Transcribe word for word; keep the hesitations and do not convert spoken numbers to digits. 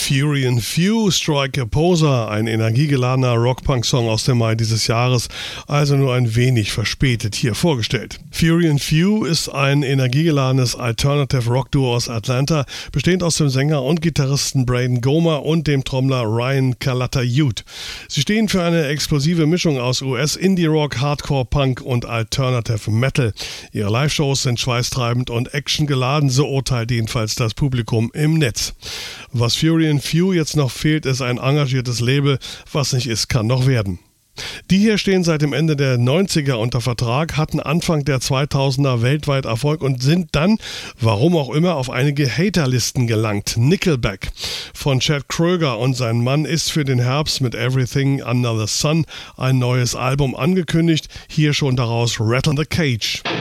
Fury and Few, Strike a Poser, ein energiegeladener Rock-Punk-Song aus dem Mai dieses Jahres, also nur ein wenig verspätet hier vorgestellt. Fury and Few ist ein energiegeladenes Alternative-Rock-Duo aus Atlanta, bestehend aus dem Sänger und Gitarristen Braden Gomer und dem Trommler Ryan Calatta-Ute. Sie stehen für eine explosive Mischung aus U S-Indie-Rock, Hardcore-Punk und Alternative Metal. Ihre Live-Shows sind schweißtreibend und actiongeladen, so urteilt jedenfalls das Publikum im Netz. Was Fury and Few jetzt noch fehlt, ist ein engagiertes Label. Was nicht ist, kann noch werden. Die hier stehen seit dem Ende der neunziger unter Vertrag, hatten Anfang der zweitausender weltweit Erfolg und sind dann, warum auch immer, auf einige Haterlisten gelangt. Nickelback von Chad Kroeger und sein Mann ist für den Herbst mit Everything Under the Sun ein neues Album angekündigt. Hier schon daraus Rattle the Cage.